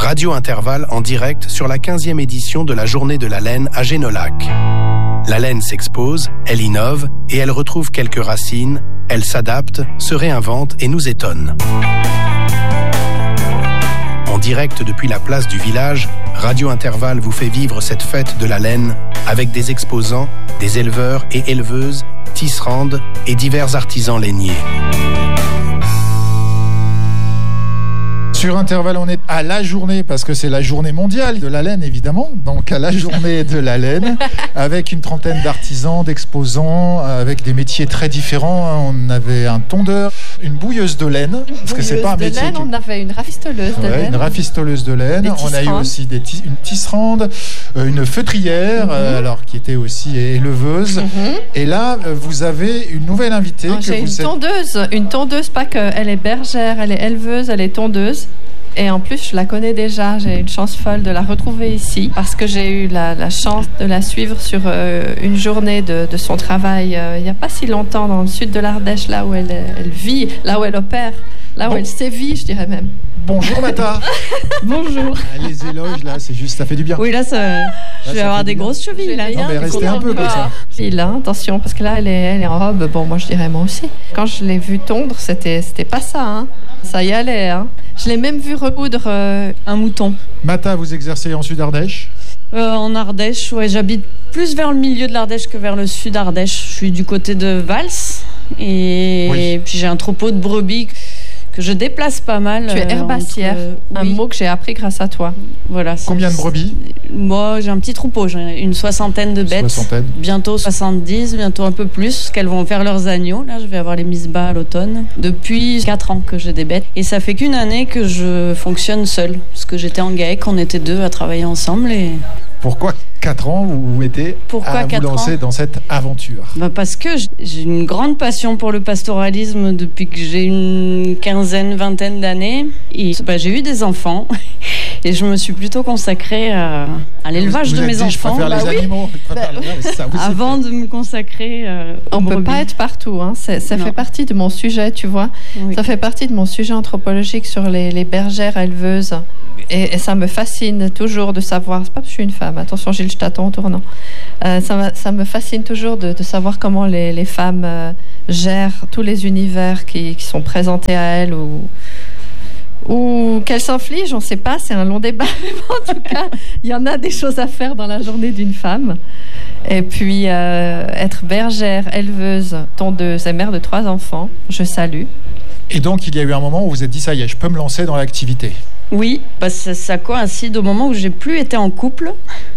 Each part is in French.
Radio Intervalle en direct sur la 15e édition de la Journée de la laine à Génolac. La laine s'expose, elle innove et elle retrouve quelques racines, elle s'adapte, se réinvente et nous étonne. En direct depuis la place du village, Radio Intervalle vous fait vivre cette fête de la laine avec des exposants, des éleveurs et éleveuses, tisserandes et divers artisans lainiers. Sur Intervalle, on est à la journée, parce que c'est la journée mondiale de la laine, évidemment. Donc à la journée de la laine, avec une trentaine d'artisans, d'exposants, avec des métiers très différents. On avait un tondeur, une bouilleuse de laine, parce que c'est pas un métier. Laine, on avait une rafistoleuse de laine. Une rafistoleuse de laine. On a eu aussi une tisserande, une feutrière, alors qui était aussi éleveuse. Et là, vous avez une nouvelle invitée. J'ai une tondeuse, pas qu'elle est bergère, elle est éleveuse, elle est tondeuse. Et en plus, je la connais déjà. J'ai une chance folle de la retrouver ici parce que j'ai eu la chance de la suivre sur une journée de son travail il n'y a pas si longtemps dans le sud de l'Ardèche, là où elle vit, là où elle opère, là où elle sévit, je dirais même. Bonjour Mata. Bonjour. Les éloges là, c'est juste, ça fait du bien. Oui là, je vais avoir des grosses chevilles là. Non mais restez un peu comme ça. Et là, attention, parce que là, elle est en robe. Bon, moi je dirais moi aussi. Quand je l'ai vue tondre, c'était pas ça, hein. Ça y allait, hein. Je l'ai même vu recoudre un mouton. Mata, vous exercez en Sud-Ardèche ? En Ardèche, ouais, j'habite plus vers le milieu de l'Ardèche que vers le sud Ardèche. Je suis du côté de Vals et puis j'ai un troupeau de brebis que je déplace pas mal. Tu es herbassière, un mot que j'ai appris grâce à toi. Voilà. Combien de brebis ? Moi, j'ai un petit troupeau, j'ai une soixantaine de bêtes. Bientôt 70, bientôt un peu plus, parce qu'elles vont faire leurs agneaux. Là, je vais avoir les misbahs à l'automne. Depuis 4 ans que j'ai des bêtes. Et ça fait qu'une année que je fonctionne seule, parce que j'étais en GAEC, on était 2 à travailler ensemble. Et... Pourquoi 4 ans vous vous mettez à vous lancer dans cette aventure ? Parce que j'ai une grande passion pour le pastoralisme depuis que j'ai une quinzaine, vingtaine d'années. Et j'ai eu des enfants et je me suis plutôt consacrée à l'élevage de mes enfants. Je préfère les animaux. Avant de me consacrer on ne peut pas être partout. Hein. Ça fait partie de mon sujet, tu vois. Oui. Ça fait partie de mon sujet anthropologique sur les bergères éleveuses. Et ça me fascine toujours de savoir, c'est pas parce que je suis une femme, attention Gilles, je t'attends en tournant, ça me fascine toujours de savoir comment les femmes gèrent tous les univers qui sont présentés à elles ou qu'elles s'infligent, on ne sait pas, c'est un long débat, mais en tout cas, il y en a des choses à faire dans la journée d'une femme. Et puis, être bergère, éleveuse, tondeuse et mère de 3 enfants, je salue. Et donc, il y a eu un moment où vous vous êtes dit, ça y est, je peux me lancer dans l'activité. Oui, parce que ça coïncide au moment où j'ai plus été en couple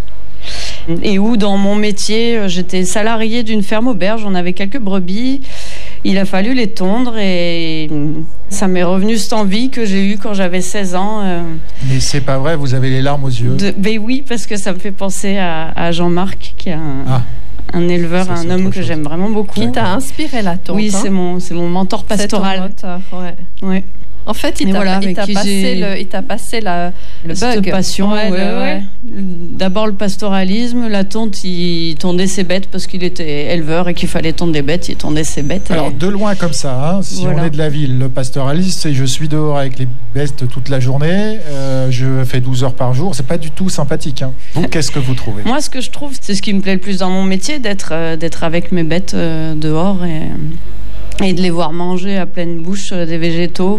et où dans mon métier, j'étais salariée d'une ferme auberge, on avait quelques brebis, il a fallu les tondre et ça m'est revenu cette envie que j'ai eue quand j'avais 16 ans. Mais c'est pas vrai, vous avez les larmes aux yeux. Mais oui, parce que ça me fait penser à Jean-Marc qui est un éleveur, un homme que j'aime vraiment beaucoup. Qui t'a inspiré la tonte. Oui, c'est mon mentor pastoral. C'est ton mentor, ouais. En fait, il t'a passé le bug. Passion, ouais. D'abord le pastoralisme, la tonte, il tondait ses bêtes parce qu'il était éleveur et qu'il fallait tondre des bêtes, il tondait ses bêtes. Alors de loin comme ça, si on est de la ville, le pastoralisme, c'est je suis dehors avec les bêtes toute la journée, je fais 12 heures par jour, c'est pas du tout sympathique. Hein. Vous, qu'est-ce que vous trouvez ? Moi, ce que je trouve, c'est ce qui me plaît le plus dans mon métier, d'être avec mes bêtes dehors et de les voir manger à pleine bouche des végétaux.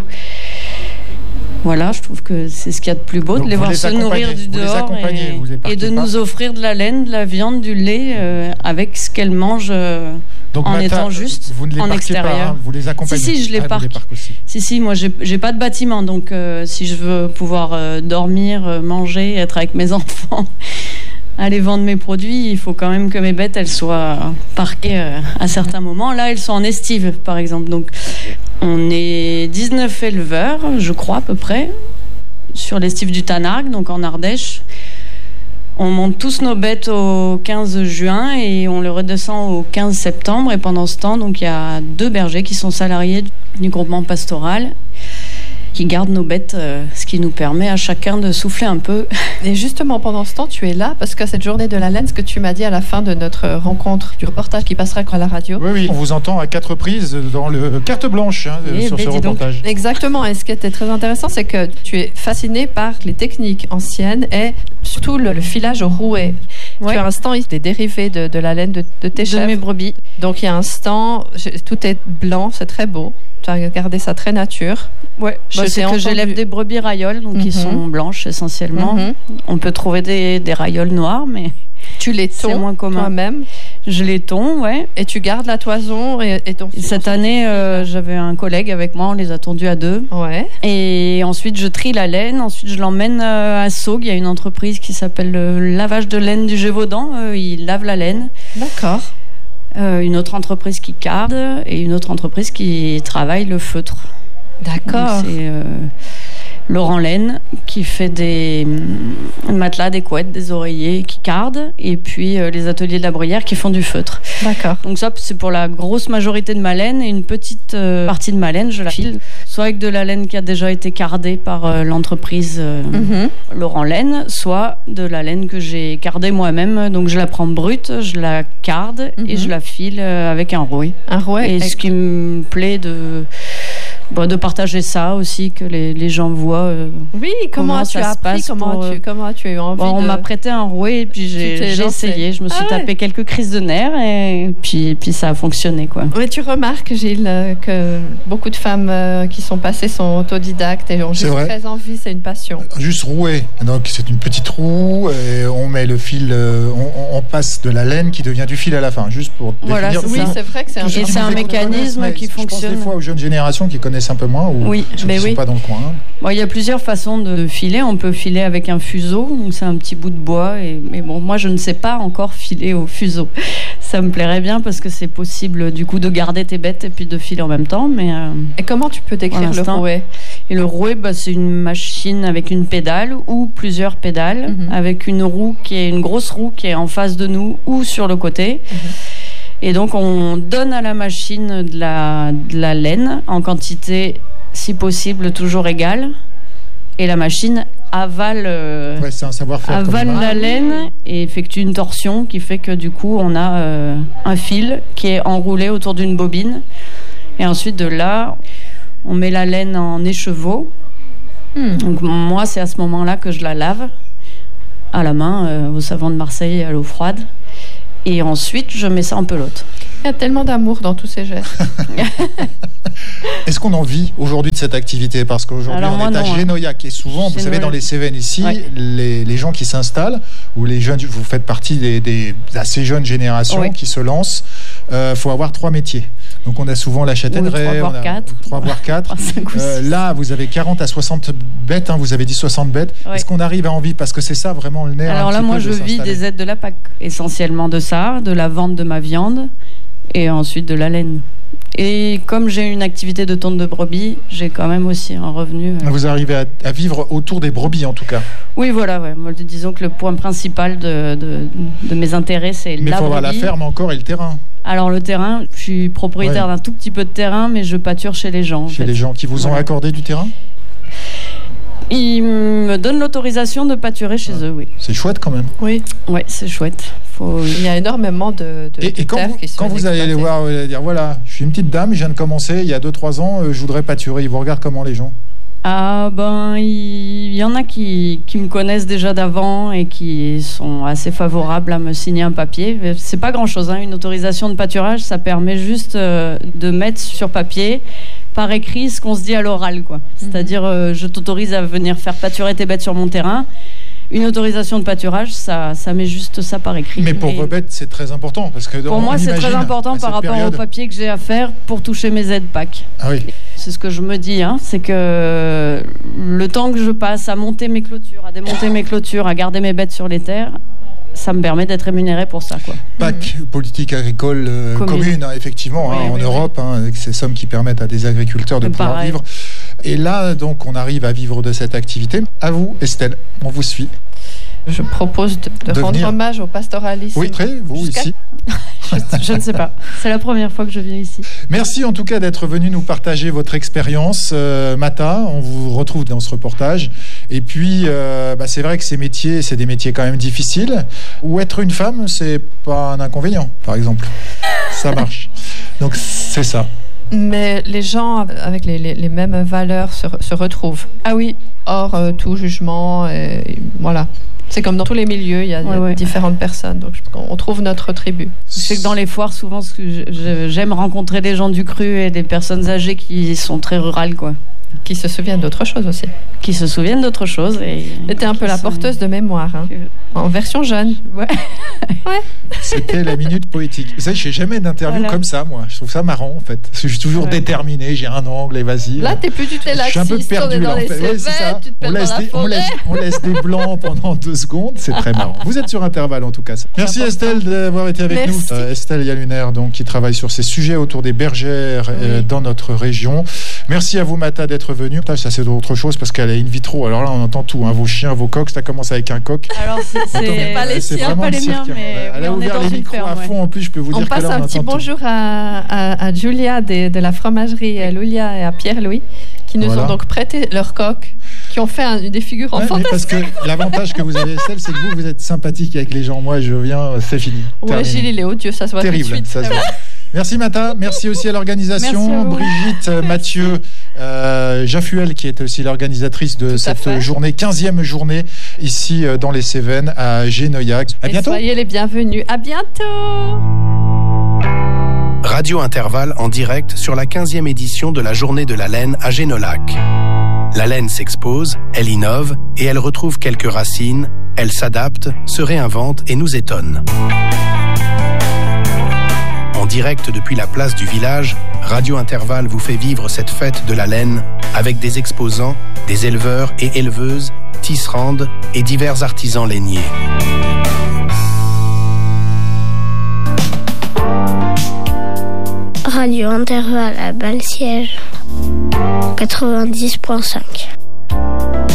Voilà, je trouve que c'est ce qu'il y a de plus beau, de les voir se nourrir du dehors et de nous offrir de la laine, de la viande, du lait avec ce qu'elles mangent en étant juste en extérieur. Pas, vous les accompagnez. Si, je les parque. Si, moi j'ai pas de bâtiment, donc si je veux pouvoir dormir, manger, être avec mes enfants, aller vendre mes produits, il faut quand même que mes bêtes elles soient parquées à certains moments. Là, elles sont en estive, par exemple. Donc, on est 19 éleveurs, je crois à peu près, sur l'estive du Tanargue, donc en Ardèche. On monte tous nos bêtes au 15 juin et on les redescend au 15 septembre. Et pendant ce temps, donc il y a 2 bergers qui sont salariés du groupement pastoral. qui garde nos bêtes, ce qui nous permet à chacun de souffler un peu. Et justement, pendant ce temps, tu es là parce que cette journée de la laine, ce que tu m'as dit à la fin de notre rencontre, du reportage qui passera à la radio. Oui, on vous entend à 4 reprises dans le carte blanche sur ce reportage. Exactement. Et ce qui était très intéressant, c'est que tu es fasciné par les techniques anciennes et surtout le filage au rouet. Ouais. Tu as un stand des dérivés de la laine de tes chèvres. De mes brebis. Donc il y a un stand, tout est blanc, c'est très beau. Tu as gardé ça très nature. Ouais, c'est que j'élève des brebis raioles, donc qui sont blanches essentiellement. On peut trouver des raioles noires, mais tu les tons moins commun. Toi-même. Je les tonds, ouais. Et tu gardes la toison et donc cette année, j'avais un collègue avec moi, on les a tondus à 2. Ouais. Et ensuite, je trie la laine. Ensuite, je l'emmène à Saugues. Il y a une entreprise qui s'appelle le lavage de laine du Gévaudan. Ils lavent la laine. D'accord. Une autre entreprise qui carde et une autre entreprise qui travaille le feutre. D'accord. Donc, c'est Laurent Laine qui fait des matelas, des couettes, des oreillers, qui cardent, et puis les ateliers de la Bruyère qui font du feutre. D'accord. Donc ça, c'est pour la grosse majorité de ma laine, et une petite partie de ma laine, je la file, soit avec de la laine qui a déjà été cardée par l'entreprise Laurent Laine, soit de la laine que j'ai cardée moi-même. Donc je la prends brute, je la carde et je la file avec un rouet. Un rouet. Et ce qui me plaît de partager ça aussi, que les gens voient oui, comment as-tu appris, comment as-tu eu envie on m'a prêté un rouet et puis j'ai essayé, je me suis tapé quelques crises de nerfs et puis ça a fonctionné, quoi. Mais tu remarques, Gilles, que beaucoup de femmes qui sont passées sont autodidactes et ont juste très envie, c'est une passion. Juste rouet, donc c'est une petite roue et on met le fil, on passe de la laine qui devient du fil à la fin, juste pour définir. Oui, c'est vrai que c'est un mécanisme qui fonctionne. Je pense des fois aux jeunes générations qui connaissent un peu moins ou ceux qui ne sont pas dans le coin. Bon, il y a plusieurs façons de filer. On peut filer avec un fuseau, donc c'est un petit bout de bois. Mais bon, moi, je ne sais pas encore filer au fuseau. Ça me plairait bien parce que c'est possible du coup de garder tes bêtes et puis de filer en même temps. Mais et comment tu peux décrire le rouet ? Et le rouet, c'est une machine avec une pédale ou plusieurs pédales, avec une grosse roue qui est en face de nous ou sur le côté. Et donc, on donne à la machine de la laine en quantité, si possible, toujours égale. Et la machine avale, c'est un savoir-faire la laine et effectue une torsion qui fait que, du coup, on a un fil qui est enroulé autour d'une bobine. Et ensuite, de là, on met la laine en écheveau. Donc, moi, c'est à ce moment-là que je la lave à la main, au savon de Marseille, à l'eau froide. Et ensuite, je mets ça en pelote. Il y a tellement d'amour dans tous ces gestes. Est-ce qu'on en vit aujourd'hui de cette activité ? Parce qu'aujourd'hui, on est à Génoyac. Et souvent, vous savez, dans les Cévennes ici, les gens qui s'installent, ou les jeunes, vous faites partie des assez jeunes générations qui se lancent, faut avoir 3 métiers. Donc on a souvent la châtaigneraie, 3 voire 4. Là, vous avez 40 à 60 bêtes, vous avez dit 60 bêtes. Est-ce qu'on arrive à en vivre ? Parce que c'est ça vraiment le nerf. Alors là, moi, je vis des aides de la PAC, essentiellement de ça, de la vente de ma viande et ensuite de la laine. Et comme j'ai une activité de tonte de brebis, j'ai quand même aussi un revenu. Vous arrivez à vivre autour des brebis, en tout cas. Oui, voilà. Ouais. Moi, disons que le point principal de mes intérêts, c'est la brebis. Mais il faut avoir la ferme encore et le terrain. Alors le terrain, je suis propriétaire d'un tout petit peu de terrain, mais je pâture chez les gens. Chez les gens qui vous ont accordé du terrain ? Ils me donnent l'autorisation de pâturer chez eux, oui. C'est chouette quand même. Oui, c'est chouette. Il y a énormément de terres qui sont quand vous allez les voir, vous allez dire, voilà, je suis une petite dame, je viens de commencer, il y a 2-3 ans, je voudrais pâturer. Ils vous regardent comment, les gens ? Ah il y en a qui me connaissent déjà d'avant et qui sont assez favorables à me signer un papier. C'est pas grand-chose, une autorisation de pâturage, ça permet juste de mettre sur papier, par écrit, ce qu'on se dit à l'oral, quoi. C'est-à-dire, je t'autorise à venir faire pâturer tes bêtes sur mon terrain. Une autorisation de pâturage, ça met juste ça par écrit. Mais pour vos bêtes, c'est très important parce que pour moi, c'est très important par rapport au papier que j'ai à faire pour toucher mes aides PAC. Ah oui. C'est ce que je me dis, c'est que le temps que je passe à monter mes clôtures, à démonter mes clôtures, à garder mes bêtes sur les terres, ça me permet d'être rémunéré pour ça, quoi. PAC, politique agricole commune, effectivement, en Europe, avec ces sommes qui permettent à des agriculteurs de pouvoir vivre. Et là, donc, on arrive à vivre de cette activité. À vous, Estelle, on vous suit. Je propose de rendre hommage au pastoralisme. Oui, vous ici. Je ne sais pas. C'est la première fois que je viens ici. Merci en tout cas d'être venu nous partager votre expérience. Mata, on vous retrouve dans ce reportage. Et puis, c'est vrai que ces métiers, c'est des métiers quand même difficiles. Où être une femme, c'est pas un inconvénient, par exemple. Ça marche. Donc, c'est ça. Mais les gens avec les mêmes valeurs se retrouvent. Ah oui. Hors tout jugement, voilà. C'est comme dans tous les milieux, il y a différentes personnes. Donc, on trouve notre tribu. C'est que dans les foires, souvent, j'aime rencontrer des gens du cru et des personnes âgées qui sont très rurales, quoi. Qui se souviennent d'autre chose aussi. Qui se souviennent d'autre chose. Et t'es un peu la porteuse de mémoire, hein. En version jeune. Ouais. C'était la minute poétique. Vous savez, je fais jamais d'interview comme ça, moi. Je trouve ça marrant, en fait. Parce que je suis toujours déterminé, j'ai un angle et vas-y. Là, t'es plus du tout laxiste. Je suis un peu perdu, là, en fait. Ouais, c'est ça. On laisse des blancs pendant 2 secondes. C'est très marrant. Vous êtes sur Intervalle, en tout cas. Merci Estelle d'avoir été avec nous. Estelle Yaluner, donc, qui travaille sur ces sujets autour des bergères dans notre région. Merci à vous, Mata, d'être venue. Ça, c'est autre chose parce qu'elle est in vitro. Alors là, on entend tout. Hein. Vos chiens, vos coqs, ça commence avec un coq. Alors, c'est pas les siens, pas les miens, mais elle a ouvert les micros à fond. En plus, je peux vous dire que là, on entend tout. On passe un petit bonjour à Julia de la fromagerie, à Lulia et à Pierre-Louis, qui nous ont donc prêté leurs coqs, qui ont fait des figures fantastiques. Parce que l'avantage que vous avez, Estelle, c'est que vous êtes sympathique avec les gens. Moi, je viens, c'est fini. Ouais, Gilles, il est odieux, ça se voit terrible, tout de suite. Ça se voit. Merci Mata, merci aussi à l'organisation, Brigitte, Mathieu, Jaffuel qui est aussi l'organisatrice de cette journée, 15e journée ici dans les Cévennes à Génoyac. À bientôt. Soyez les bienvenus, à bientôt. Radio Intervalle en direct sur la 15e édition de la Journée de la laine à Génolac. La laine s'expose, elle innove et elle retrouve quelques racines, elle s'adapte, se réinvente et nous étonne. En direct depuis la place du village, Radio Intervalle vous fait vivre cette fête de la laine avec des exposants, des éleveurs et éleveuses, tisserandes et divers artisans lainiers. Radio Intervalle à Bal-Siège 90.5.